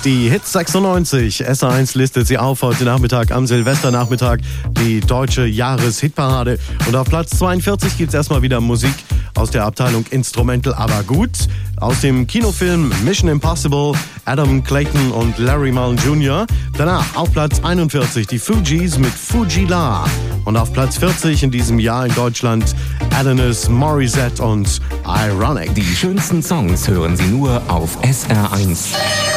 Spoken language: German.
Die Hits 96, SR1 listet sie auf heute Nachmittag am Silvesternachmittag, die deutsche Jahreshitparade. Und auf Platz 42 gibt's erstmal wieder Musik aus der Abteilung Instrumental, aber gut. Aus dem Kinofilm Mission Impossible, Adam Clayton und Larry Mullen Jr. Danach auf Platz 41 die Fugees mit Fujila. Und auf Platz 40 in diesem Jahr in Deutschland Alanis Morissette und Ironic. Die schönsten Songs hören Sie nur auf SR1.